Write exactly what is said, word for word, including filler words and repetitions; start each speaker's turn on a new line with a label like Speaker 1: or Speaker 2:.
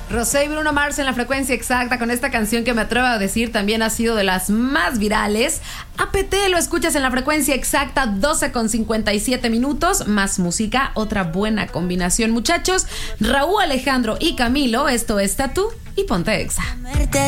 Speaker 1: Rosé y Bruno Mars en la frecuencia exacta con esta canción que me atrevo a decir también ha sido de las más virales. A P T lo escuchas en la frecuencia exacta, doce con cincuenta y siete minutos, más música, otra buena combinación. Muchachos, Raúl Alejandro y Camilo, esto es Tatú y Ponte Exa.